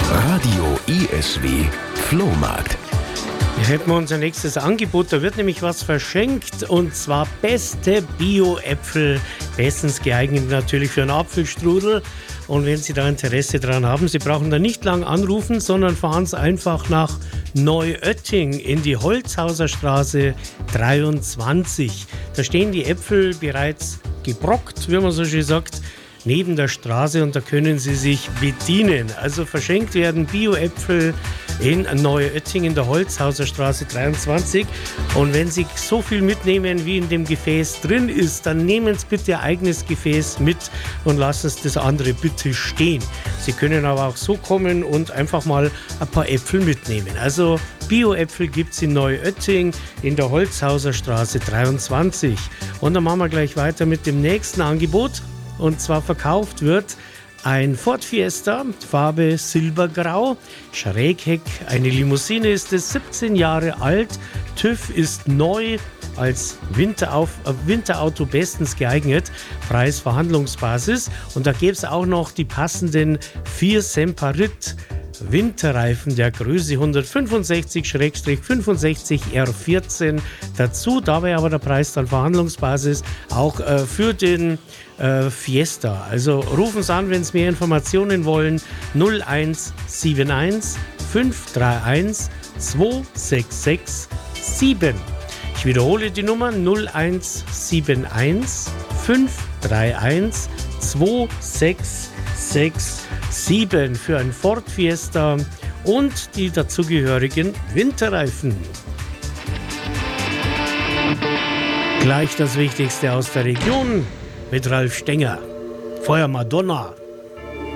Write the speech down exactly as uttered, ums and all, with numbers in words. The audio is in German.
Radio I S W Flohmarkt. Hier hätten wir unser nächstes Angebot. Da wird nämlich was verschenkt, und zwar beste Bio-Äpfel. Bestens geeignet natürlich für einen Apfelstrudel. Und wenn Sie da Interesse dran haben, Sie brauchen da nicht lang anrufen, sondern fahren Sie einfach nach Neuötting in die Holzhauser Straße dreiundzwanzig. Da stehen die Äpfel bereits gebrockt, wie man so schön sagt, neben der Straße, und da können Sie sich bedienen. Also verschenkt werden Bio-Äpfel in Neuötting in der Holzhauser Straße dreiundzwanzig. Und wenn Sie so viel mitnehmen, wie in dem Gefäß drin ist, dann nehmen Sie bitte Ihr eigenes Gefäß mit und lassen Sie das andere bitte stehen. Sie können aber auch so kommen und einfach mal ein paar Äpfel mitnehmen. Also Bio-Äpfel gibt es in Neuötting in der Holzhauser Straße dreiundzwanzig. Und dann machen wir gleich weiter mit dem nächsten Angebot. Und zwar verkauft wird ein Ford Fiesta, Farbe Silbergrau, Schrägheck, eine Limousine ist es, siebzehn Jahre alt, TÜV ist neu, als Winterauf, äh, Winterauto bestens geeignet, Preis Verhandlungsbasis. Und da gäbe es auch noch die passenden vier Semperit Winterreifen der Größe hundertfünfundsechzig fünfundsechzig R vierzehn dazu. Dabei aber der Preis dann Verhandlungsbasis auch äh, für den äh, Fiesta. Also rufen Sie an, wenn Sie mehr Informationen wollen. null eins sieben eins fünf drei eins zwei sechs sechs sieben. Ich wiederhole die Nummer null eins sieben eins fünf drei eins zwei sechs sechs sieben für ein Ford Fiesta und die dazugehörigen Winterreifen. Gleich das Wichtigste aus der Region mit Ralf Stenger. Feuer Madonna.